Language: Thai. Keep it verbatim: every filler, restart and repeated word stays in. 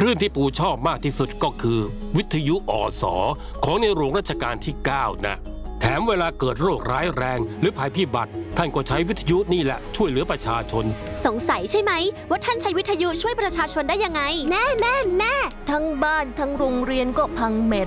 ลื่นที่ปู่ชอบมากที่สุดก็คือวิทยุอสของในหลวงรัชกาลที่เก้านะแถมเวลาเกิดโรคร้ายแรงหรือภัยพิบัติท่านก็ใช้วิทยุนี่แหละช่วยเหลือประชาชนสงสัยใช่ไหมว่าท่านใช้วิทยุช่วยประชาชนได้ยังไงแม่แม่แม่ทั้งบ้านทั้งโรงเรียนก็พังเม็ด